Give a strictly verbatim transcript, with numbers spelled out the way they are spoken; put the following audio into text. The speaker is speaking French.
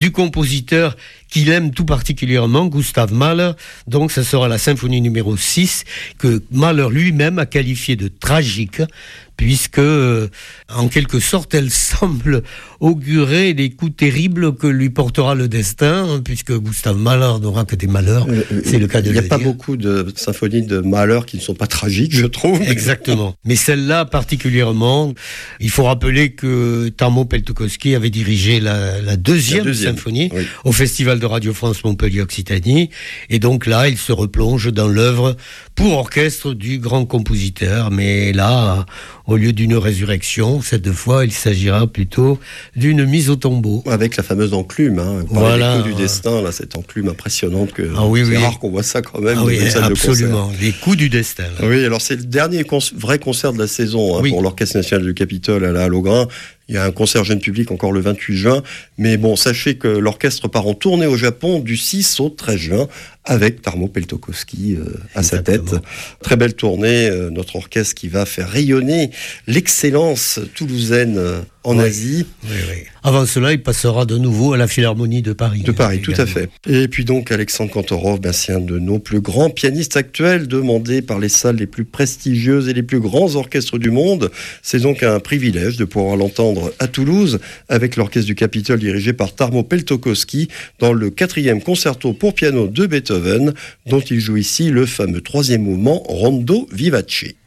du compositeur qu'il aime tout particulièrement, Gustav Mahler. Donc ça sera la symphonie numéro six que Mahler lui-même a qualifiée de tragique, puisque, euh, en quelque sorte, elle semble augurer les coups terribles que lui portera le destin, hein, puisque Gustav Mahler n'aura que des malheurs, euh, c'est le cas de le dire. Il n'y a pas beaucoup de symphonies de Mahler qui ne sont pas tragiques, je trouve. Exactement. Mais celle-là, particulièrement, il faut rappeler que Tarmo Peltokoski avait dirigé la, la, deuxième, la deuxième symphonie oui. au Festival de Radio France Montpellier-Occitanie, et donc là, il se replonge dans l'œuvre pour orchestre du grand compositeur, mais là, au lieu d'une résurrection, cette fois, il s'agira plutôt d'une mise au tombeau. Avec la fameuse enclume, hein. Voilà. Les coups du destin, là, cette enclume impressionnante, que ah oui, c'est oui. rare qu'on voit ça quand même ah dans oui, une salle absolument. de concert. Les coups du destin. Là. Oui, alors c'est le dernier con- vrai concert de la saison hein, oui. pour l'Orchestre National du Capitole à la Halograin. Il y a un concert jeune public encore le vingt-huit juin. Mais bon, sachez que l'orchestre part en tournée au Japon du six au treize juin avec Tarmo Peltokoski euh, à Exactement. sa tête. Très belle tournée, euh, notre orchestre qui va faire rayonner l'excellence toulousaine euh, en oui. Asie. Oui, oui. Avant cela, il passera de nouveau à la Philharmonie de Paris. De Paris, également. Tout à fait. Et puis donc, Alexandre Kantorov, ben, c'est un de nos plus grands pianistes actuels, demandé par les salles les plus prestigieuses et les plus grands orchestres du monde. C'est donc un privilège de pouvoir l'entendre à Toulouse, avec l'orchestre du Capitole dirigé par Tarmo Peltokoski, dans le quatrième concerto pour piano de Beethoven, dont il joue ici le fameux troisième mouvement Rondo Vivace.